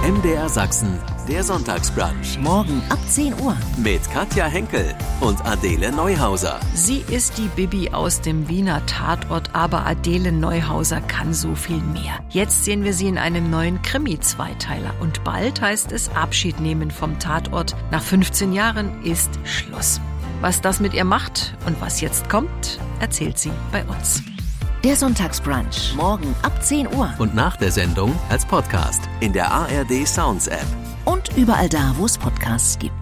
MDR Sachsen, der Sonntagsbrunch. Morgen ab 10 Uhr. Mit Katja Henkel und Adele Neuhauser. Sie ist die Bibi aus dem Wiener Tatort, aber Adele Neuhauser kann so viel mehr. Jetzt sehen wir sie in einem neuen Krimi-Zweiteiler. Und bald heißt es Abschied nehmen vom Tatort. Nach 15 Jahren ist Schluss. Was das mit ihr macht und was jetzt kommt, erzählt sie bei uns. Der Sonntagsbrunch. Morgen ab 10 Uhr. Und nach der Sendung als Podcast in der ARD Sounds App. Und überall da, wo es Podcasts gibt.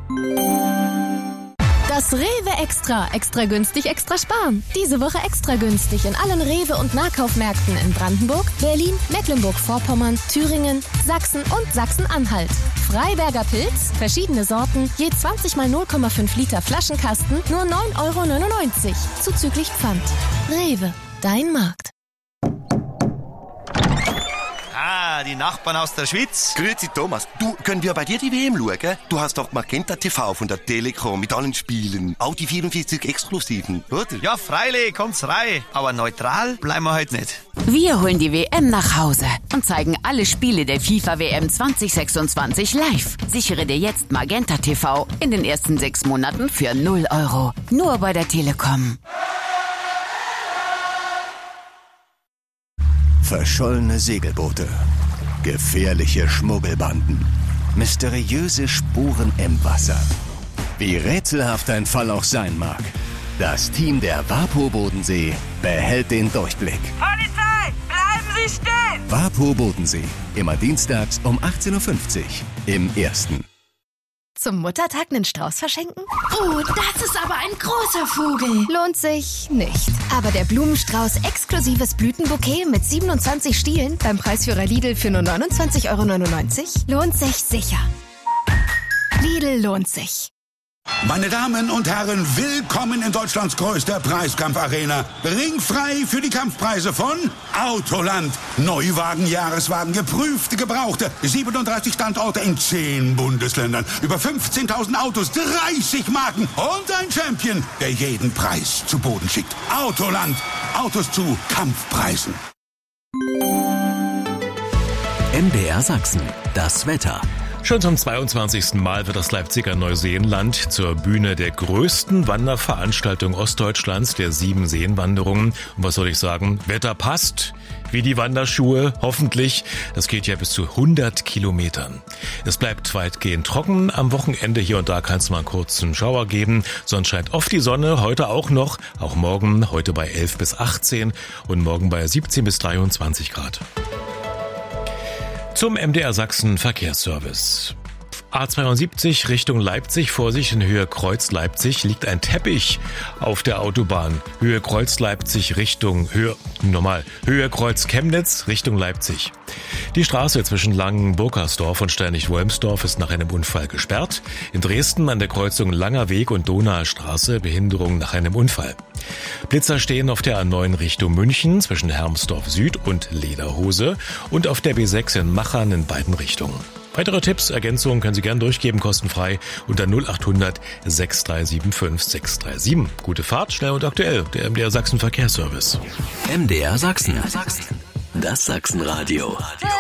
Das Rewe Extra. Extra günstig, extra sparen. Diese Woche extra günstig in allen Rewe- und Nahkaufmärkten in Brandenburg, Berlin, Mecklenburg-Vorpommern, Thüringen, Sachsen und Sachsen-Anhalt. Freiberger Pilz, verschiedene Sorten, je 20 mal 0,5 Liter Flaschenkasten, nur 9,99 €, zuzüglich Pfand. Rewe, dein Markt. Ah, die Nachbarn aus der Schweiz. Grüezi Thomas, du, können wir bei dir die WM schauen? Du hast doch Magenta TV von der Telekom mit allen Spielen. Auch die 44 Exklusiven, oder? Ja, freilich, kommt's rein. Aber neutral bleiben wir heute nicht. Wir holen die WM nach Hause und zeigen alle Spiele der FIFA-WM 2026 live. Sichere dir jetzt Magenta TV in den ersten 6 Monaten für 0 €. Nur bei der Telekom. Verschollene Segelboote, gefährliche Schmuggelbanden, mysteriöse Spuren im Wasser. Wie rätselhaft ein Fall auch sein mag, das Team der WaPo Bodensee behält den Durchblick. Polizei, bleiben Sie stehen! WaPo Bodensee, immer dienstags um 18:50 Uhr im Ersten. Zum Muttertag einen Strauß verschenken? Oh, das ist aber ein großer Vogel. Lohnt sich nicht. Aber der Blumenstrauß exklusives Blütenbouquet mit 27 Stielen beim Preisführer Lidl für nur 29,99 € lohnt sich sicher. Lidl lohnt sich. Meine Damen und Herren, willkommen in Deutschlands größter Preiskampfarena. Ringfrei für die Kampfpreise von Autoland. Neuwagen, Jahreswagen, geprüfte, gebrauchte. 37 Standorte in 10 Bundesländern. Über 15.000 Autos, 30 Marken und ein Champion, der jeden Preis zu Boden schickt. Autoland. Autos zu Kampfpreisen. MDR Sachsen, das Wetter. Schon zum 22. Mal wird das Leipziger Neuseenland zur Bühne der größten Wanderveranstaltung Ostdeutschlands, der 7 Seenwanderungen. Und was soll ich sagen? Wetter passt, wie die Wanderschuhe, hoffentlich. Das geht ja bis zu 100 Kilometern. Es bleibt weitgehend trocken. Am Wochenende hier und da kann es mal einen kurzen Schauer geben. Sonst scheint oft die Sonne, heute auch noch. Auch morgen, heute bei 11 bis 18 und morgen bei 17 bis 23 Grad. Zum MDR Sachsen Verkehrsservice. A72 Richtung Leipzig, Vorsicht, in Höhe Kreuz Leipzig liegt ein Teppich auf der Autobahn. Höhe Kreuz Leipzig Richtung Höhe Kreuz Chemnitz Richtung Leipzig. Die Straße zwischen Langen-Burkersdorf und Steinich-Wolmsdorf ist nach einem Unfall gesperrt. In Dresden an der Kreuzung Langer Weg und Donaustraße Behinderung nach einem Unfall. Blitzer stehen auf der A9 Richtung München zwischen Hermsdorf Süd und Lederhose und auf der B6 in Machern in beiden Richtungen. Weitere Tipps, Ergänzungen können Sie gern durchgeben, kostenfrei unter 0800 6375 637. Gute Fahrt, schnell und aktuell, der MDR Sachsen Verkehrsservice. MDR Sachsen, das Sachsenradio.